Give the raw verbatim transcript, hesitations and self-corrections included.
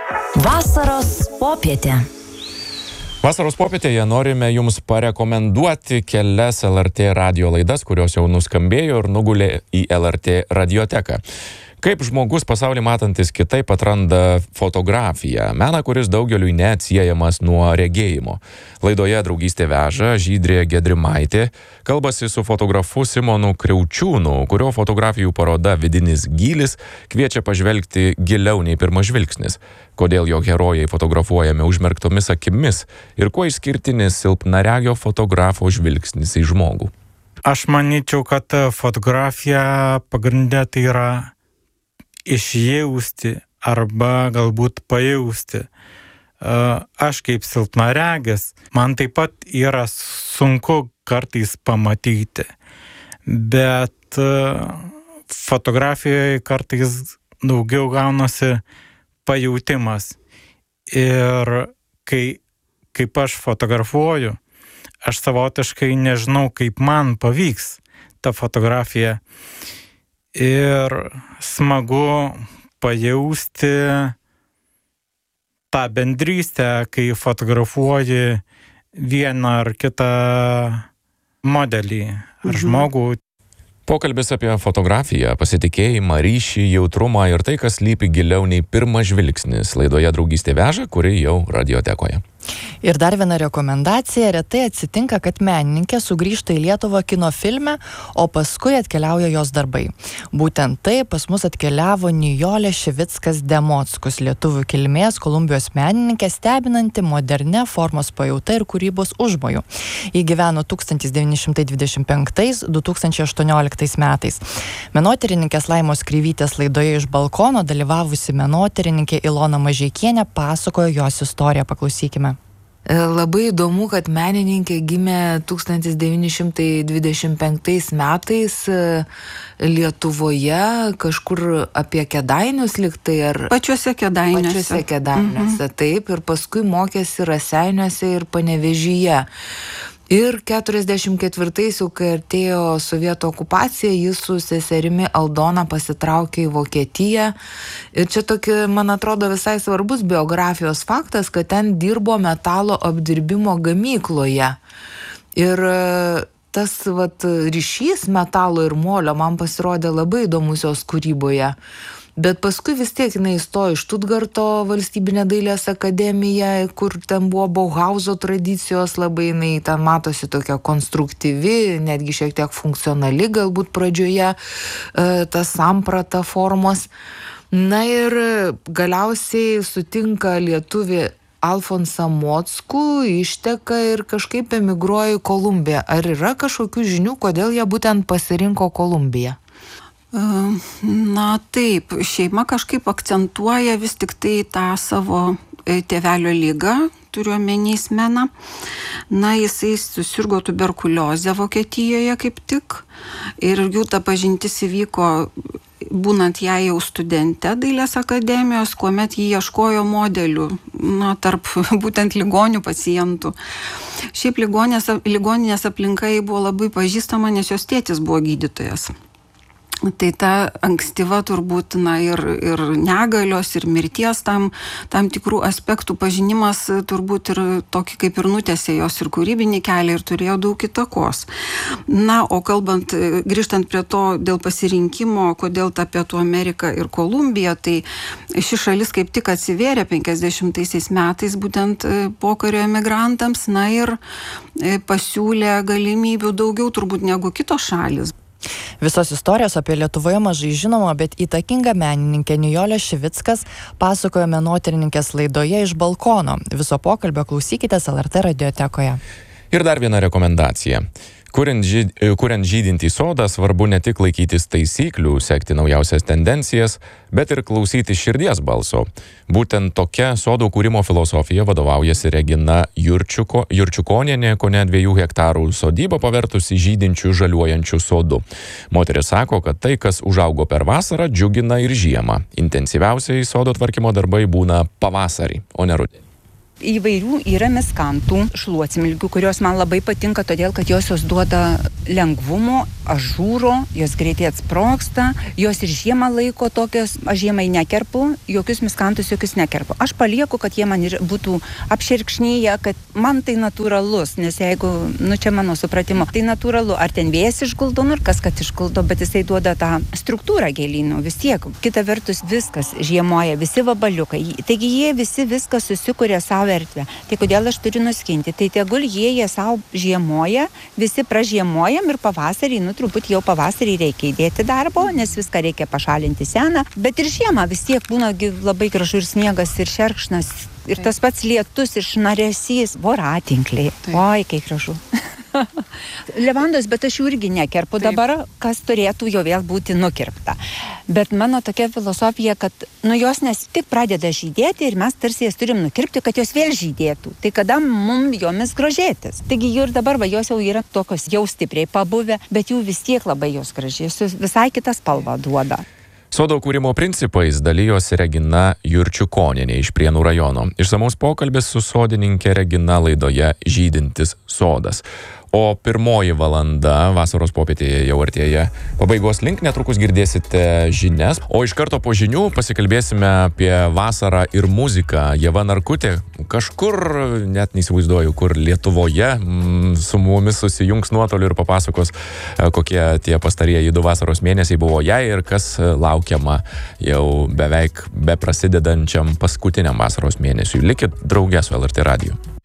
Vasaros popietė. Vasaros popietėje norime Jums parekomenduoti kelias L R T radijo laidas, kurios jau nuskambėjo ir nugulė į L R T radioteką. Kaip žmogus pasaulį matantis kitaip atranda fotografiją, meną, kuris daugeliui neatsiejamas nuo regėjimo. Laidoje Draugystė veža Žydrė Gedrimaitė kalbasi su fotografu Simonu Kriaučiūnu, kurio fotografijų paroda Vidinis gylis kviečia pažvelgti giliau nei pirmas žvilgsnis. Kodėl jo herojai fotografuojami užmerktomis akimis ir kuo išskirtinis silpnaregio fotografo žvilgsnis į žmogų. Aš manyčiau, kad fotografija pagrindė tai yra išjausti arba galbūt pajausti. Aš kaip silpnaregis, man taip pat yra sunku kartais pamatyti, bet fotografijoje kartais daugiau gaunasi pajautimas. Ir kai, kaip aš fotografuoju, aš savotiškai nežinau, kaip man pavyks ta fotografija. Ir smagu pajausti tą bendrystę, kai fotografuoji vieną ar kitą modelį ar žmogų. Pokalbis apie fotografiją, pasitikėjimą, ryšį, jautrumą ir tai, kas slypi giliau nei pirmas žvilgsnis. Laidoje Draugystė veža, kuri jau radiotekoje. Ir dar viena rekomendacija. Retai atsitinka, kad menininkė sugrįžta į Lietuvą kino filme, o paskui atkeliauja jos darbai. Būtent tai pas mus atkeliavo Nijolė Šivickas-Demockus, lietuvių kilmės Kolumbijos menininkė, stebinanti modernę formos pajauta ir kūrybos užmojų. Ji gyveno tūkstantis devyni šimtai dvidešimt penktais - du tūkstančiai aštuonioliktais metais. Menotyrininkės Laimos Kreivytės laidoje Iš balkono dalyvavusi menotyrininkė Ilona Mažeikienė pasakojo jos istoriją. Paklausykime. Labai įdomu, kad menininkė gimė tūkstantis devyni šimtai dvidešimt penktais metais Lietuvoje, kažkur apie Kėdainius liktai, ar pačiuose Kėdainiuose. Pačiuose Kėdainiuose, mhm. Taip, ir paskui mokėsi Raseiniuose ir Panevėžyje. Ir keturiasdešimt ketvirtais, jau kai artėjo sovietų okupacija, jis su seserimi Aldona pasitraukė į Vokietiją. Ir čia tokia, man atrodo, visai svarbus biografijos faktas, kad ten dirbo metalo apdirbimo gamykloje. Ir tas vat, ryšys metalo ir molio man pasirodė labai įdomus jos kūryboje. Bet paskui vis tiek jinai įstojo į Štutgarto valstybinę dailės akademiją, kur ten buvo Bauhauso tradicijos, labai jinai ten matosi tokia konstruktyvi, netgi šiek tiek funkcionali galbūt pradžioje, ta samprata formos. Na ir galiausiai sutinka lietuvį Alfonsą Mockų, išteka ir kažkaip emigruoja į Kolumbiją. Ar yra kažkokių žinių, kodėl jie būtent pasirinko Kolumbiją? Na taip, šeima kažkaip akcentuoja vis tik tai tą savo tėvelio ligą, turiuomenį Meną. Na, jisai susirgo tuberkuliozę Vokietijoje kaip tik. Ir jų ta pažintis įvyko būnant ją jau studente dailės akademijos, kuomet jį ieškojo modelių, na, tarp būtent ligonių pacientų. Šiaip ligoninės, ligoninės aplinka buvo labai pažįstama, nes jos tėtis buvo gydytojas. Tai ta ankstyva turbūt, na, ir, ir negalios, ir mirties tam, tam tikrų aspektų pažinimas turbūt ir tokį kaip ir nutėsė jos ir kūrybinį kelią ir turėjo daug įtakos. Na, o kalbant, grįžtant prie to dėl pasirinkimo, kodėl ta Pietų Amerika ir Kolumbija, tai ši šalis kaip tik atsivėrė penkiasdešimtaisiais metais būtent pokario emigrantams, na ir pasiūlė galimybių daugiau turbūt negu kitos šalis. Visos istorijos apie Lietuvoje mažai žinoma, bet įtakinga menininkė Nijolė Šivickas pasakojo menotyrininkės laidoje Iš balkono. Viso pokalbio klausykitės L R T radiotekoje. Ir dar viena rekomendacija. Kuriant, žyd, kuriant žydintį sodą, svarbu ne tik laikytis taisyklių, sekti naujausias tendencijas, bet ir klausyti širdies balso. Būtent tokia sodo kūrimo filosofija vadovaujasi Regina Jurčiuko, Jurčiukonienė, kone dviejų hektarų sodybą pavertusi žydinčių žaliuojančių sodų. Moteris sako, kad tai, kas užaugo per vasarą, džiugina ir žiemą. Intensyviausiai sodo tvarkymo darbai būna pavasarį, o ne rudenį. Įvairių yra miskantų, šluotsmilgių, kurios man labai patinka, todėl kad jos jos duoda lengvumo, ažūro, jos greitai atsprogsta, jos ir žiemą laiko tokios, aš žiemai nekerpu, jokius miskantus, jokius nekerpu. Aš palieku, kad jie man ir būtų apšerkšnyje, kad man tai natūralus, nes jeigu, nu čia mano supratimo, tai natūralu, ar ten vėjas išguldo, nu ir kas, kad išguldo, bet jisai duoda tą struktūrą gėlynų, vis tiek. Kita vertus, viskas žiemoja, visi vabaliukai, taigi jie visi viską susikuria savo erdvę. Tai kodėl aš turiu nuskinti? Tai tegul jie, jie savo žiemoja, visi pražiemojam ir pavasarį, nu truputį jau pavasarį reikia įdėti darbo, nes viską reikia pašalinti seną, bet ir žiemą vis tiek būna labai gražu ir sniegas, ir šerkšnas, ir tas pats lietus, ir šnaresys, voratinkliai. Oi, kaip gražu. Levandos, bet aš jų irgi nekerpu. Taip. Dabar, kas turėtų jau vėl būti nukirpta. Bet mano tokia filosofija, kad nu jos nes tik pradeda žydėti ir mes tarsi jas turim nukirpti, kad jos vėl žydėtų. Tai kada mum jomis grožėtis? Taigi jų ir dabar, va, jos jau yra tokios jau stipriai pabuvę, bet jų vis tiek labai jos gražiai, visai kitą spalvą duoda. Sodo kūrimo principais dalyjosi Regina Jurčiukonienė iš Prienų rajono. Išsamaus pokalbis su sodininkė Regina laidoje Žydintis sodas. O pirmoji valanda vasaros popietėje jau artėja pabaigos link, netrukus girdėsite žinias, o iš karto po žinių pasikalbėsime apie vasarą ir muziką. Ieva Narkutė kažkur, net neįsivaizduoju, kur Lietuvoje m, su mumis susijungs nuotoliu ir papasakos, kokie tie pastarieji du vasaros mėnesiai buvo jai ir kas laukiama jau beveik beprasidedančiam paskutiniam vasaros mėnesiui. Likit drauge su L R T radiju.